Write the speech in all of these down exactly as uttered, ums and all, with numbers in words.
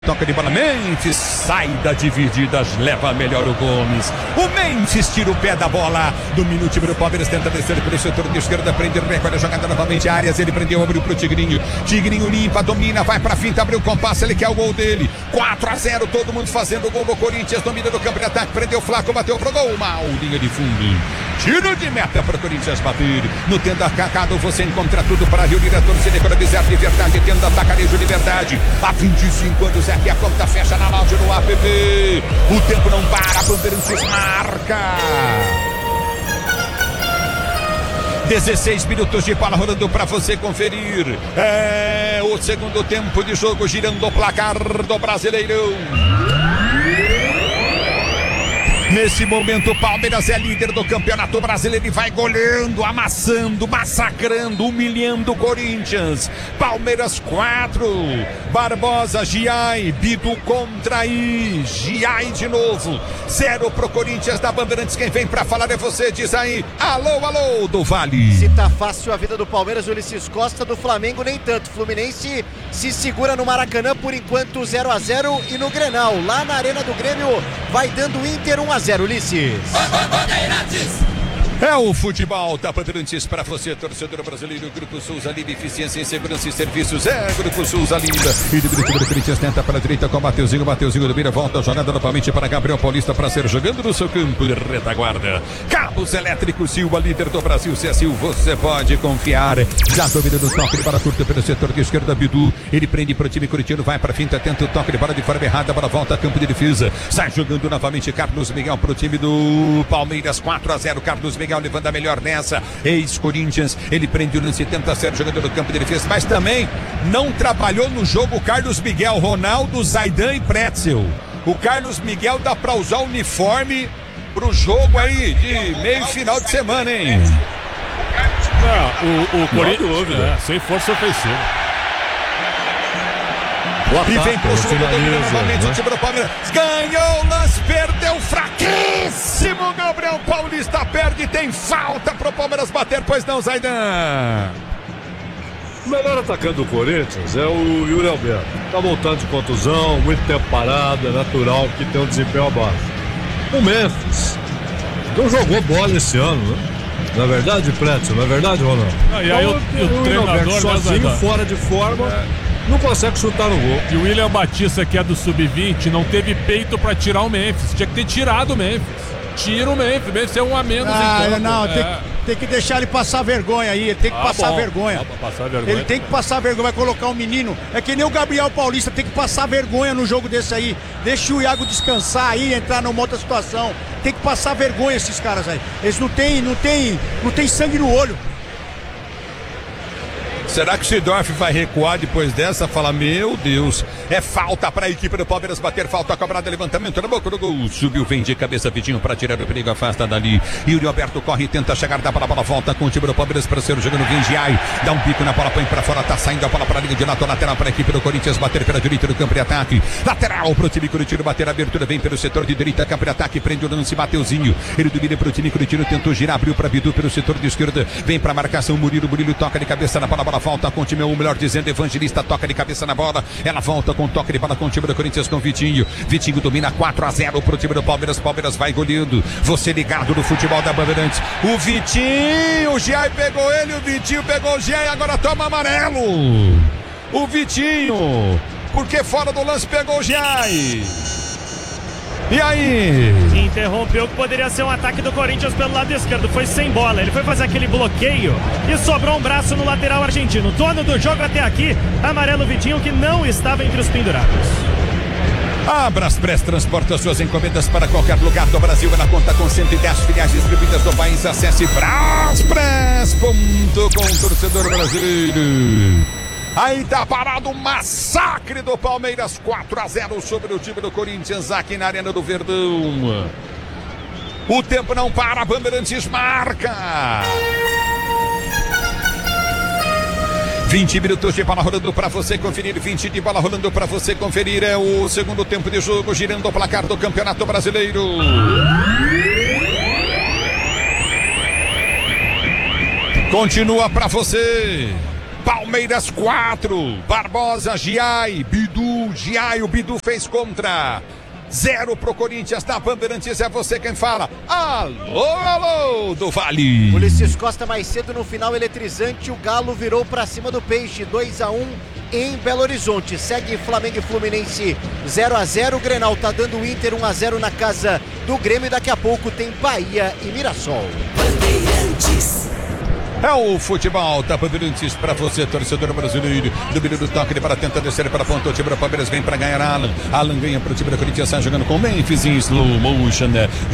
Toca de bola, Memphis, sai da divididas, leva melhor o Gomes. O Memphis tira o pé da bola. Domina o time do Palmeiras, tenta descer pelo setor de esquerda, prende, recolhe a jogada novamente. Arias, ele prendeu, abriu pro Tigrinho. Tigrinho limpa, domina, vai pra finta, abriu o compasso, ele quer o gol dele. quatro a zero, todo mundo fazendo o gol do Corinthians. Domina do campo de ataque, prendeu o Flaco, bateu pro gol. Mal, linha de fundo. Tiro de meta para o Corinthians bater. No Tenda Cacado você encontra tudo para reunir a torcida economizar de verdade. Tenda Atacarejo de verdade. Há vinte e cinco anos é que a conta fecha na loja no app. O tempo não para, Bandeirantes marca. dezesseis minutos de bola rolando para você conferir. É o segundo tempo de jogo, girando o placar do Brasileirão. Nesse momento, o Palmeiras é líder do Campeonato Brasileiro e vai goleando, amassando, massacrando, humilhando o Corinthians. Palmeiras quatro, Barbosa, Giai, Bidu contra aí, Giai de novo. Zero pro Corinthians da Bandeirantes. Quem vem pra falar é você, diz aí. Alô, alô, do Vale. Se tá fácil a vida do Palmeiras, Ulisses Costa, do Flamengo nem tanto. Fluminense se segura no Maracanã por enquanto zero a zero e no Grenal, lá na Arena do Grêmio, vai dando Inter um a zero, Ulisses. É o futebol da Bandeirantes para você, torcedor brasileiro. Grupo Souza Lima, eficiência em segurança e serviços. É Grupo Souza Lima. E do time do Corinthians tenta para a direita com o Mateuzinho. Mateuzinho do Beira volta a jogada novamente para Gabriel Paulista para ser jogando no seu campo de retaguarda. Cabos Elétricos Silva, líder do Brasil. C S U, você pode confiar. Já domina do toque de bola curta pelo setor de esquerda. Bidu, ele prende para o time corintiano, vai para a finta, tenta o toque de bola de forma errada. A bola volta a campo de defesa. Sai jogando novamente Carlos Miguel para o time do Palmeiras. quatro a zero. Carlos Miguel levando a melhor nessa, ex-Corinthians, ele prende o lance, tenta ser jogador do campo de defesa, mas também não trabalhou no jogo o Carlos Miguel, Ronaldo, Zaidan e Pretzel. O Carlos Miguel dá pra usar o uniforme pro jogo aí de meio final de semana, hein? Não, o, o Corinthians, é, sem força ofensiva. E vem pro segundo domínio novamente, o time do Palmeiras ganhou o lance, perdeu fraquíssimo. Gabriel Paulista perde, tem falta pro Palmeiras bater, pois não, Zaidan? O melhor atacante do Corinthians é o Yuri Alberto. Tá voltando de contusão, muito tempo parado, é natural que tem um desempenho abaixo. O Memphis não jogou bola esse ano, né? Na verdade, Pretzel, na verdade, Ronaldo? Ah, e aí então, o, o, o treinador sozinho, né, fora de forma, é. não consegue chutar no gol. E o William Batista, que é do sub vinte, não teve peito pra tirar o Memphis. Tinha que ter tirado o Memphis. Tira o Memphis, o Memphis é um a menos ah, em campo. Não, é. tem, tem que deixar ele passar vergonha aí, ele tem que ah, passar, vergonha. passar vergonha. Ele tem que passar vergonha, vai colocar um menino. É que nem o Gabriel Paulista, tem que passar vergonha no jogo desse aí. Deixa o Iago descansar aí, entrar numa outra situação. Tem que passar vergonha esses caras aí. Eles não tem, não tem, não tem sangue no olho. Será que o Sidorf vai recuar depois dessa? Fala, meu Deus, é falta para a equipe do Palmeiras bater, falta cobrada, levantamento na boca do gol. Subiu, vem de cabeça, Vitinho para tirar o perigo, afasta dali. Yuri Alberto corre, tenta chegar, dá para a bola, volta com o time do Palmeiras para ser jogando, vem Giai, dá um pico na bola, põe para fora, tá saindo a bola para a linha de lateral, lateral para a equipe do Corinthians bater pela direita do campo de ataque. Lateral para o time corintiano bater, a abertura vem pelo setor de direita, campo de ataque, prende o lance, Mateuzinho. Ele domina para o time corintiano, tentou girar, abriu para Bidu pelo setor de esquerda, vem para a marcação, Murilo, Murilo toca de cabeça na bola, a bola volta com o time, o melhor dizendo, Evangelista toca de cabeça na bola, ela volta com toque de bola com o time do Corinthians com Vitinho, Vitinho domina quatro a zero pro time do Palmeiras, Palmeiras vai goleando, você ligado no futebol da Bandeirantes, o Vitinho, o Giai pegou ele, o Vitinho pegou o Giai, agora toma amarelo, o Vitinho, porque fora do lance pegou o Giai. E aí? Interrompeu o que poderia ser um ataque do Corinthians pelo lado esquerdo. Foi sem bola. Ele foi fazer aquele bloqueio e sobrou um braço no lateral argentino. Dono do jogo até aqui, amarelo Vitinho, que não estava entre os pendurados. A Braspress transporta suas encomendas para qualquer lugar do Brasil. Ela conta com cento e dez filiais distribuídas no país. Acesse braspress ponto com, torcedor brasileiro. Aí tá parado o massacre do Palmeiras, quatro a zero sobre o time do Corinthians aqui na Arena do Verdão. O tempo não para, Bandeirantes marca. vinte minutos de bola rolando para você conferir, vinte de bola rolando para você conferir, é o segundo tempo de jogo, girando o placar do Campeonato Brasileiro. Continua para você. Palmeiras quatro, Barbosa, Giai, Bidu, Giai, o Bidu fez contra. Zero pro Corinthians, da Bandeirantes, é você quem fala. Alô, alô, do Vale. Ulisses Costa mais cedo no final eletrizante, o Galo virou pra cima do Peixe, dois a um em Belo Horizonte. Segue Flamengo e Fluminense zero a zero, o Grenal tá dando o Inter um a zero na casa do Grêmio, e daqui a pouco tem Bahia e Mirassol. Bandeirantes. É o futebol da Bandeirantes para você, torcedor brasileiro. Domínio do toque para tentar descer para a ponta. O time do Palmeiras vem para ganhar. Alan. Alan ganha para o time do Corinthians. Está jogando com Memphis em slow motion.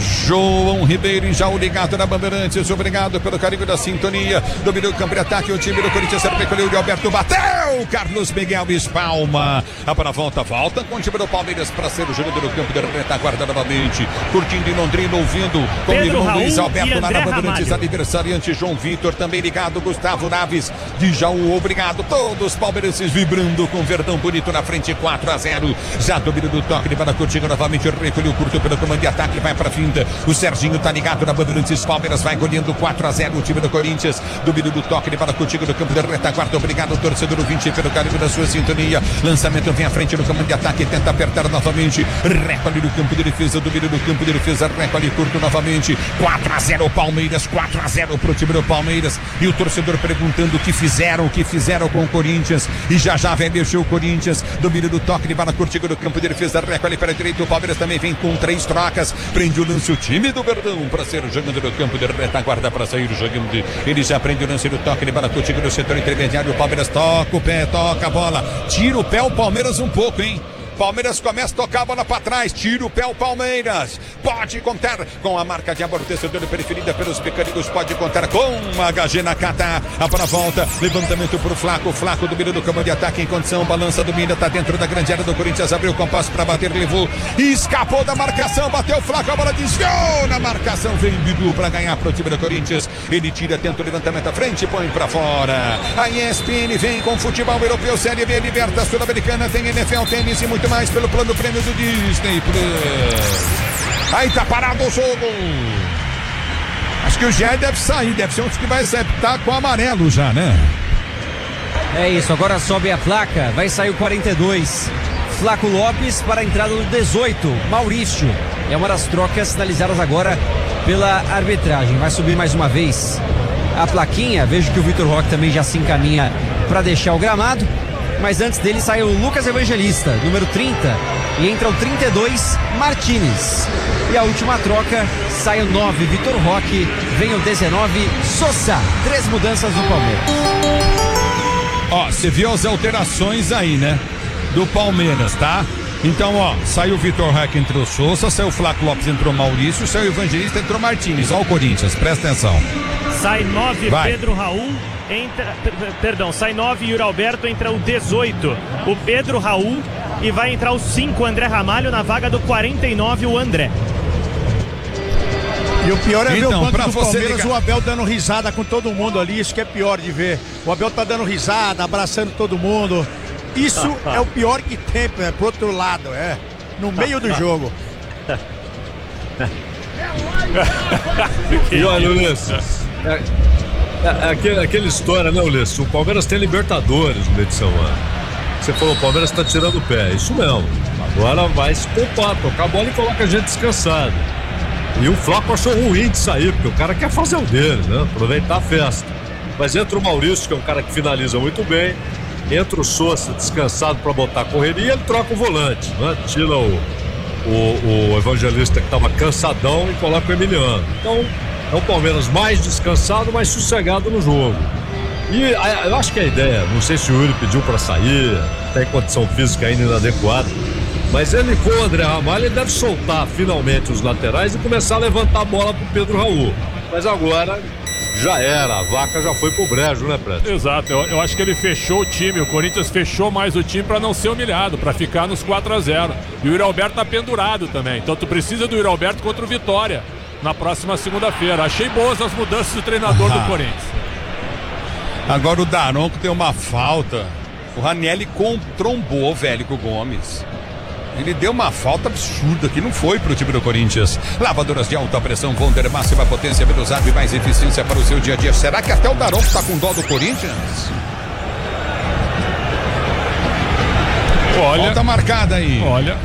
João Ribeiro já o ligado na Bandeirantes. Obrigado pelo carinho da sintonia. Domínio do campo de ataque. O time do Corinthians recolheu. O Alberto bateu. Carlos Miguel espalma. A para a volta. Volta com o time do Palmeiras para ser o jogador do campo de retaguarda novamente. Curtindo em Londrina, ouvindo com o irmão Luiz Alberto lá na Bandeirantes. Aniversariante João Vitor também ligado, Gustavo Naves de Jaú, obrigado, todos palmeirenses vibrando com Verdão bonito na frente, quatro a zero, já domínio do toque, ele vai na curtinha novamente, recolheu curto pelo comando de ataque, vai pra finta, o Serginho tá ligado na Bandeirantes, Palmeiras vai colhendo quatro a zero, o time do Corinthians, domínio do toque, ele vai na curtinha do campo de retaguarda, obrigado, torcedor vinte pelo carinho da sua sintonia, lançamento vem à frente no comando de ataque, tenta apertar novamente, recolhe no campo de defesa, domínio do campo de defesa, recolhe curto novamente, quatro a zero Palmeiras, quatro a zero pro time do Palmeiras. E o torcedor perguntando o que fizeram, o que fizeram com o Corinthians. E já já vem mexer o Corinthians. Domínio do toque, ele vai na curtinha do campo de defesa. Recolhe para a direita. O Palmeiras também vem com três trocas. Prende o lance o time do Verdão para ser o jogador do campo de retaguarda para sair jogando. Ele já prende o lance do toque. Ele vai na curtinha do setor intermediário. O Palmeiras toca o pé, toca a bola. Tira o pé o Palmeiras um pouco, hein? Palmeiras começa a tocar a bola para trás, tira o pé o Palmeiras, pode contar com a marca de amortecedor preferida pelos mecânicos, pode contar com a H G Nakata, a para volta, levantamento pro Flaco, Flaco domina do campo de ataque em condição, balança, domina, tá dentro da grande área do Corinthians, abriu o compasso para bater, levou, escapou da marcação, bateu o Flaco, a bola desviou na marcação, vem Bidu para ganhar pro time do Corinthians, ele tira, tenta o levantamento à frente e põe para fora, a E S P N vem com futebol europeu, Série B, Liberta, Sul-Americana, tem N F L, tênis e muito mais pelo plano prêmio do Disney Plus. Aí tá parado o jogo. Acho que o Jair deve sair, deve ser um que vai acertar com o amarelo já, né? É isso, agora sobe a placa, vai sair o quarenta e dois. Flaco Lopes para a entrada do dezoito, Maurício. É uma das trocas sinalizadas agora pela arbitragem. Vai subir mais uma vez a plaquinha. Vejo que o Vitor Roque também já se encaminha para deixar o gramado. Mas antes dele sai o Lucas Evangelista, número trinta, e entra o trinta e dois, Martínez. E a última troca, sai o nove, Vitor Roque, vem o dezenove, Sosa. Três mudanças no Palmeiras. Ó, você viu as alterações aí, né? Do Palmeiras, tá? Então, ó, saiu o Vitor Roque, entrou o Sousa, saiu o Flaco Lopes, entrou o Maurício, saiu o Evangelista, entrou o Martínez. Ó o Corinthians, presta atenção. Sai nove, Vai. Pedro Raul. Entra, perdão, sai nove, Yuri Alberto, entra o dezoito, o Pedro Raul, e vai entrar o cinco, André Ramalho, na vaga do quarenta e nove, o André. E o pior é então, ver o banco do Palmeiras, ligar... o Abel dando risada com todo mundo ali, isso que é pior de ver. O Abel tá dando risada, abraçando todo mundo. Isso é o pior que tem, é pro outro lado, é. No meio do jogo. E olha, Ulisses, é, é, aquele, aquela história, né, Ulisses? O Palmeiras tem Libertadores no meio de semana. Você falou, o Palmeiras tá tirando o pé, isso mesmo. Agora vai se poupar, tocar a bola e coloca a gente descansado. E o Flaco achou ruim de sair, porque o cara quer fazer o dele, né? Aproveitar a festa. Mas entra o Maurício, que é um cara que finaliza muito bem. Entra o Sousa descansado para botar a correria, ele troca o volante, né? Tira o, o, o Evangelista que estava cansadão e coloca o Emiliano. Então é o Palmeiras mais descansado, mais sossegado no jogo. E a, eu acho que a ideia, não sei se o Yuri pediu para sair, tem condição física ainda inadequada, mas ele com o André Ramalho ele deve soltar finalmente os laterais e começar a levantar a bola pro Pedro Raul. Mas agora já era, a vaca já foi pro brejo, né, Preto? Exato, eu, eu acho que ele fechou o time, o Corinthians fechou mais o time pra não ser humilhado, pra ficar nos quatro a zero. E o Yuri Alberto tá pendurado também, então tu precisa do Yuri Alberto contra o Vitória na próxima segunda-feira. Achei boas as mudanças do treinador do Corinthians. Agora o Daronco tem uma falta. O Ranieri trombou, velho, com o Gomes. Ele deu uma falta absurda que não foi pro time do Corinthians. Lavadoras de alta pressão, Wonder, máxima potência, velocidade e mais eficiência para o seu dia a dia. Será que até o Daronco tá com dó do Corinthians? Olha. Falta marcada aí. Olha.